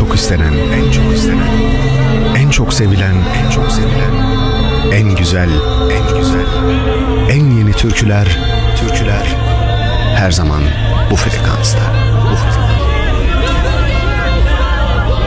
çok istenen, en çok istenen, en çok sevilen, en çok sevilen, en güzel, en güzel, en yeni türküler her zaman bu frekansta. Bu frekansta.